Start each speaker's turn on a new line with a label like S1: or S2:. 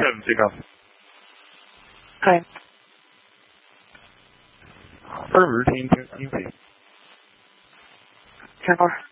S1: 正
S2: 係
S1: 分唔聽清清楚？
S2: 聽開。